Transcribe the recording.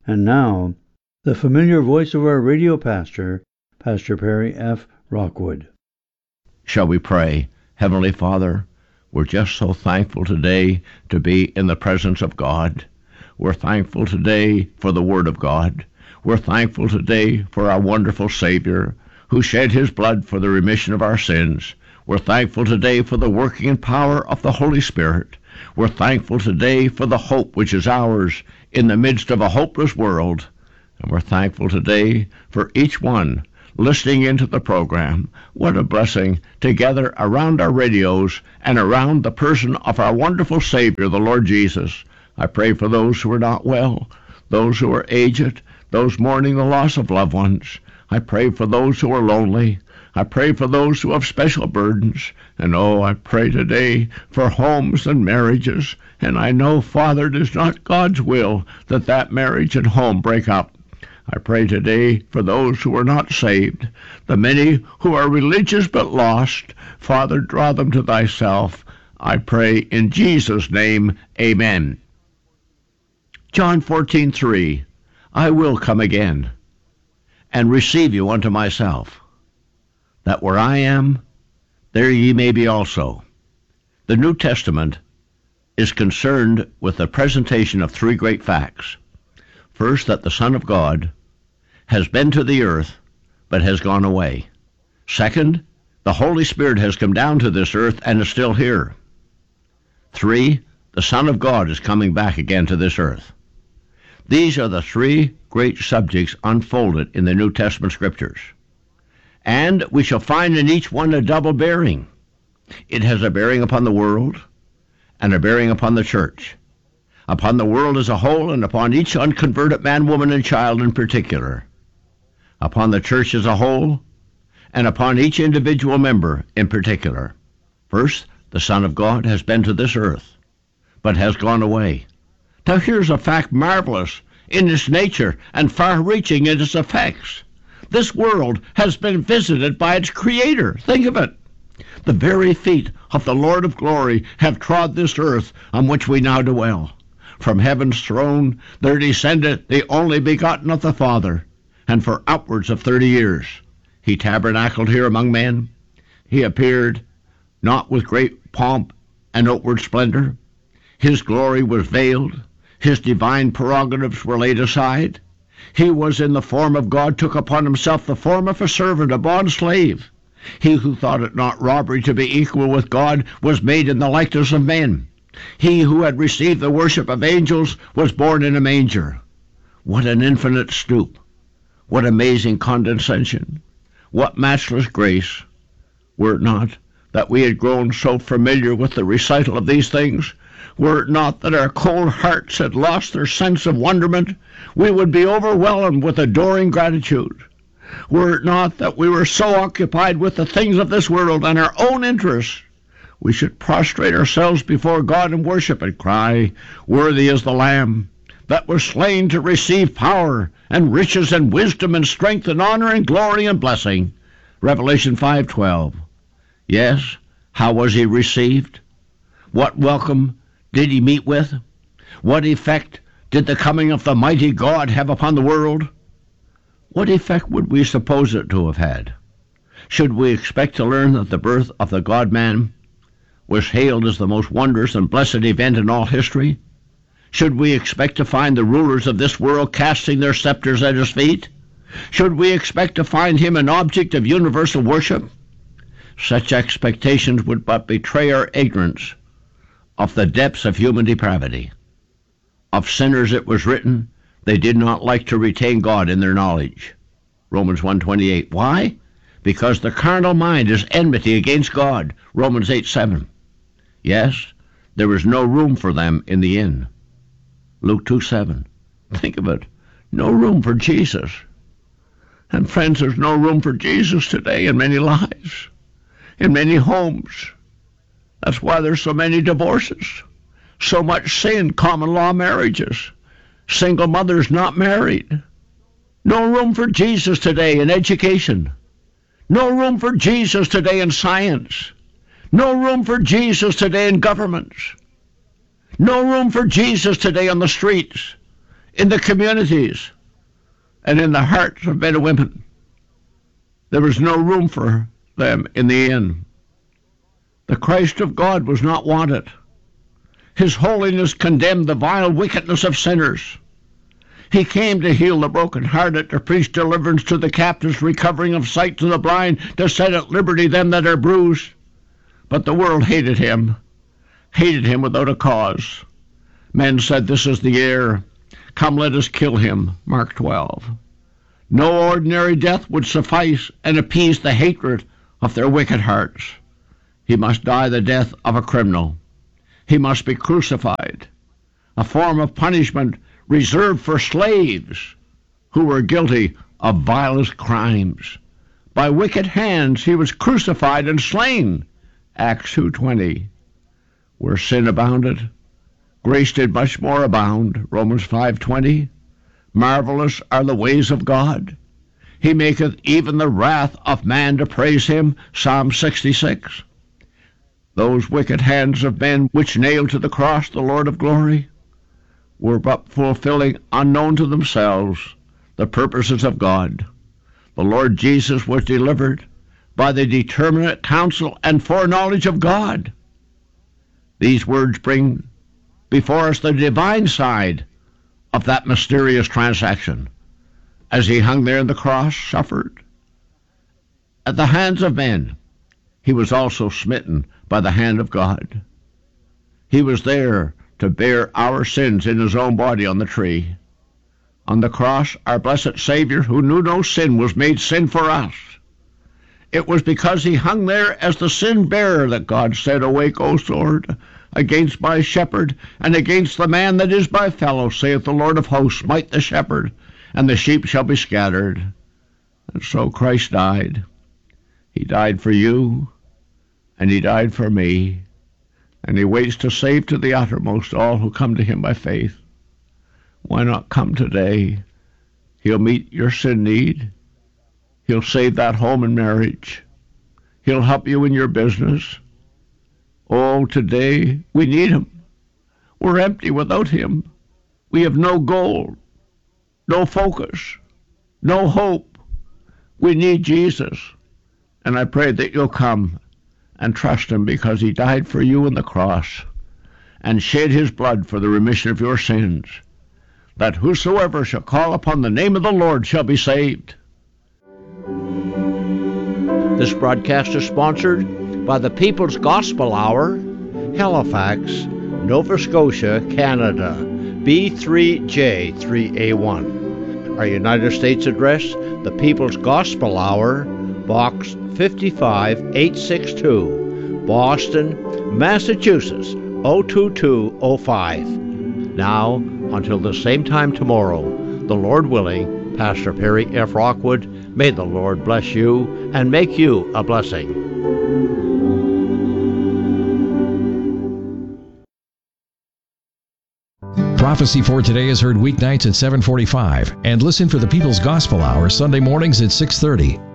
And now, the familiar voice of our radio pastor, Pastor Perry F. Rockwood. Shall we pray? Heavenly Father, we're just so thankful today to be in the presence of God. We're thankful today for the Word of God. We're thankful today for our wonderful Savior, who shed his blood for the remission of our sins. We're thankful today for the working and power of the Holy Spirit. We're thankful today for the hope which is ours in the midst of a hopeless world. And we're thankful today for each one listening into the program. What a blessing to gather around our radios and around the person of our wonderful Savior, the Lord Jesus. I pray for those who are not well, those who are aged, those mourning the loss of loved ones. I pray for those who are lonely. I pray for those who have special burdens. And I pray today for homes and marriages. And I know, Father, it is not God's will that marriage and home break up. I pray today for those who are not saved, the many who are religious but lost. Father, draw them to thyself. I pray in Jesus' name, amen. John 14:3, I will come again and receive you unto myself, that where I am, there ye may be also. The New Testament is concerned with the presentation of three great facts. First, that the Son of God has been to the earth, but has gone away. Second, the Holy Spirit has come down to this earth and is still here. 3, the Son of God is coming back again to this earth. These are the three great subjects unfolded in the New Testament Scriptures. And we shall find in each one a double bearing. It has a bearing upon the world and a bearing upon the church, upon the world as a whole and upon each unconverted man, woman, and child in particular, upon the church as a whole and upon each individual member in particular. First, the Son of God has been to this earth, but has gone away. Now here's a fact marvelous in its nature and far-reaching in its effects. This world has been visited by its Creator. Think of it. The very feet of the Lord of glory have trod this earth on which we now dwell. From heaven's throne there descended the only begotten of the Father, and for upwards of 30 years he tabernacled here among men. He appeared not with great pomp and outward splendor. His glory was veiled. His divine prerogatives were laid aside. He was in the form of God, took upon himself the form of a servant, a bond-slave. He who thought it not robbery to be equal with God was made in the likeness of men. He who had received the worship of angels was born in a manger. What an infinite stoop! What amazing condescension! What matchless grace! Were it not that we had grown so familiar with the recital of these things, were it not that our cold hearts had lost their sense of wonderment, we would be overwhelmed with adoring gratitude. Were it not that we were so occupied with the things of this world and our own interests, we should prostrate ourselves before God in worship and cry, Worthy is the Lamb that was slain to receive power and riches and wisdom and strength and honor and glory and blessing. Revelation 5:12. Yes, how was he received? What welcome did he meet with? What effect did the coming of the mighty God have upon the world? What effect would we suppose it to have had? Should we expect to learn that the birth of the God-man was hailed as the most wondrous and blessed event in all history? Should we expect to find the rulers of this world casting their scepters at his feet? Should we expect to find him an object of universal worship? Such expectations would but betray our ignorance of the depths of human depravity. Of sinners it was written, they did not like to retain God in their knowledge. Romans 1:28. Why? Because the carnal mind is enmity against God. Romans 8:7. Yes, there was no room for them in the inn. Luke 2:7. Think of it. No room for Jesus. And friends, there's no room for Jesus today in many lives, in many homes. That's why there's so many divorces, so much sin, common law marriages, single mothers not married. No room for Jesus today in education. No room for Jesus today in science. No room for Jesus today in governments. No room for Jesus today on the streets, in the communities and in the hearts of men and women. There was no room for them in the inn. The Christ of God was not wanted. His holiness condemned the vile wickedness of sinners. He came to heal the brokenhearted, to preach deliverance to the captives, recovering of sight to the blind, to set at liberty them that are bruised. But the world hated him without a cause. Men said, "This is the heir. Come, let us kill him." Mark 12. No ordinary death would suffice and appease the hatred of their wicked hearts. He must die the death of a criminal. He must be crucified, a form of punishment reserved for slaves who were guilty of vilest crimes. By wicked hands he was crucified and slain. Acts 2:20. Where sin abounded, grace did much more abound. Romans 5:20. Marvelous are the ways of God. He maketh even the wrath of man to praise him. Psalm 66. Those wicked hands of men which nailed to the cross the Lord of glory were but fulfilling, unknown to themselves, the purposes of God. The Lord Jesus was delivered by the determinate counsel and foreknowledge of God. These words bring before us the divine side of that mysterious transaction. As he hung there on the cross, suffered at the hands of men, he was also smitten by the hand of God. He was there to bear our sins in his own body on the tree. On the cross, our blessed Savior, who knew no sin, was made sin for us. It was because he hung there as the sin-bearer that God said, "Awake, O sword, against my shepherd, and against the man that is my fellow, saith the Lord of hosts, smite the shepherd, and the sheep shall be scattered." And so Christ died. He died for you, and he died for me, and he waits to save to the uttermost all who come to him by faith. Why not come today? He'll meet your sin need. He'll save that home and marriage. He'll help you in your business. Oh, today we need him. We're empty without him. We have no goal, no focus, no hope. We need Jesus. And I pray that you'll come and trust him, because he died for you on the cross and shed his blood for the remission of your sins, that whosoever shall call upon the name of the Lord shall be saved. This broadcast is sponsored by the People's Gospel Hour, Halifax, Nova Scotia, Canada, B3J3A1. Our United States address, the People's Gospel Hour, Box 55862, Boston, Massachusetts, 02205. Now, until the same time tomorrow, the Lord willing, Pastor Perry F. Rockwood, may the Lord bless you and make you a blessing. Prophecy for Today is heard weeknights at 7:45, and listen for the People's Gospel Hour Sunday mornings at 6:30.